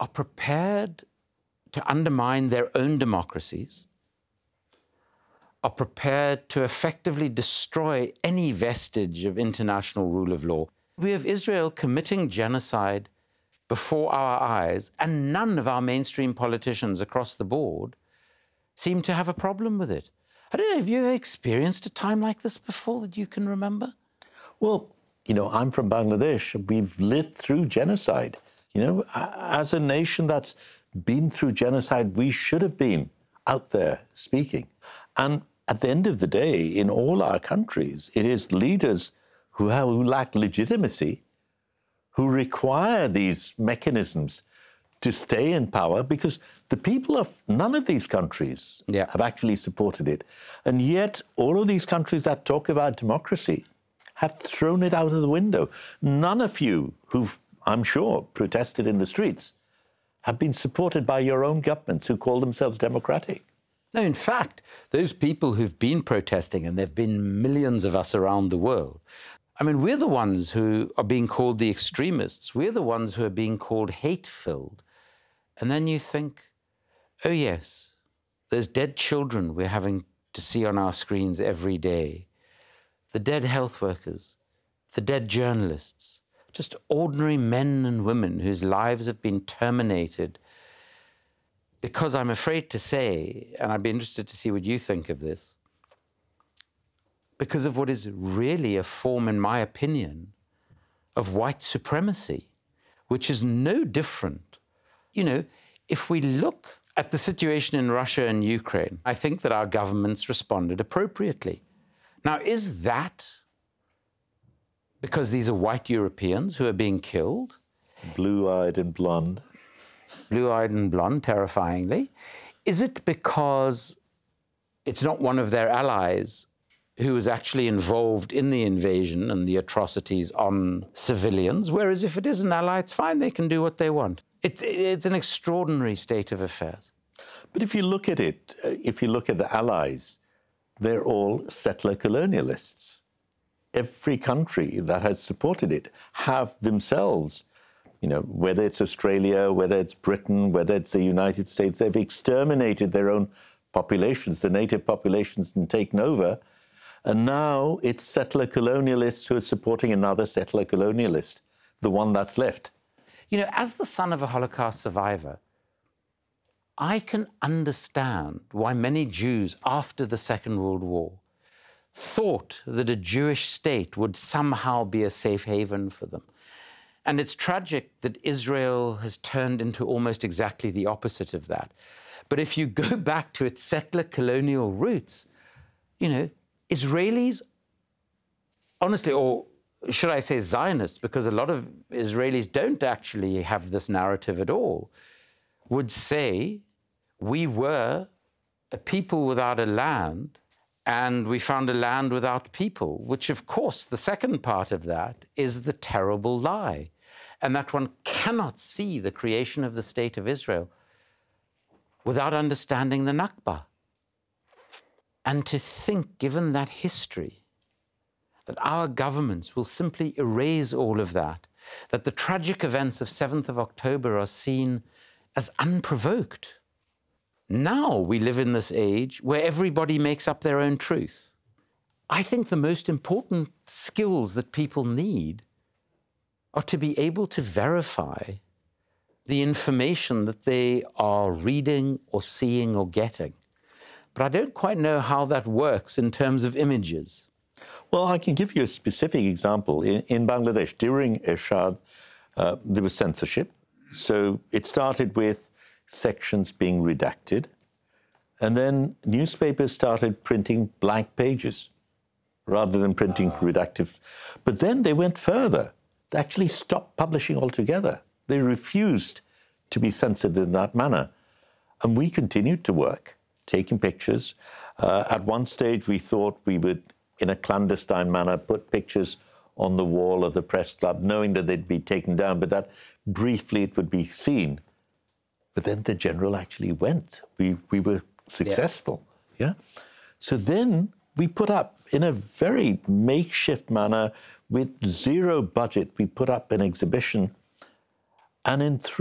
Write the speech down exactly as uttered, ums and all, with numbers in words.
are prepared to undermine their own democracies, are prepared to effectively destroy any vestige of international rule of law. We have Israel committing genocide before our eyes, and none of our mainstream politicians across the board seem to have a problem with it. I don't know, have you ever experienced a time like this before that you can remember? Well, you know, I'm from Bangladesh. We've lived through genocide. You know, as a nation that's been through genocide, we should have been out there speaking. And at the end of the day, in all our countries, it is leaders who, have, who lack legitimacy who require these mechanisms to stay in power, because the people of none of these countries yeah. have actually supported it. And yet, all of these countries that talk about democracy have thrown it out of the window. None of you who've, I'm sure, protested in the streets have been supported by your own governments who call themselves democratic. No, in fact, those people who've been protesting, and there have been millions of us around the world, I mean, we're the ones who are being called the extremists. We're the ones who are being called hate-filled. And then you think, oh, yes, those dead children we're having to see on our screens every day, the dead health workers, the dead journalists, just ordinary men and women whose lives have been terminated because I'm afraid to say, and I'd be interested to see what you think of this, because of what is really a form, in my opinion, of white supremacy, which is no different. You know, if we look at the situation in Russia and Ukraine, I think that our governments responded appropriately. Now, is that because these are white Europeans who are being killed? Blue-eyed and blonde. Blue-eyed and blonde, terrifyingly. Is it because it's not one of their allies who was actually involved in the invasion and the atrocities on civilians, whereas if it is an ally, it's fine, they can do what they want? It's, it's an extraordinary state of affairs. But if you look at it, if you look at the allies, they're all settler colonialists. Every country that has supported it have themselves, you know, whether it's Australia, whether it's Britain, whether it's the United States, they've exterminated their own populations, the native populations, and taken over. And now it's settler colonialists who are supporting another settler colonialist, the one that's left. You know, as the son of a Holocaust survivor, I can understand why many Jews after the Second World War thought that a Jewish state would somehow be a safe haven for them. And it's tragic that Israel has turned into almost exactly the opposite of that. But if you go back to its settler colonial roots, you know, Israelis, honestly, or should I say Zionists, because a lot of Israelis don't actually have this narrative at all, would say we were a people without a land and we found a land without people, which, of course, the second part of that is the terrible lie, and that one cannot see the creation of the State of Israel without understanding the Nakba. And to think, given that history, that our governments will simply erase all of that, that the tragic events of seventh of October are seen as unprovoked. Now we live in this age where everybody makes up their own truth. I think the most important skills that people need are to be able to verify the information that they are reading or seeing or getting. But I don't quite know how that works in terms of images. Well, I can give you a specific example. In, in Bangladesh, during Ershad, uh, there was censorship. So it started with sections being redacted, and then newspapers started printing blank pages rather than printing uh. redacted. But then they went further. They actually stopped publishing altogether. They refused to be censored in that manner. And we continued to work, taking pictures. Uh, at one stage, we thought we would, in a clandestine manner, put pictures on the wall of the press club, knowing that they'd be taken down, but that briefly it would be seen. But then the general actually went. We, we were successful, yeah. yeah? So then we put up, in a very makeshift manner, with zero budget, we put up an exhibition, and in three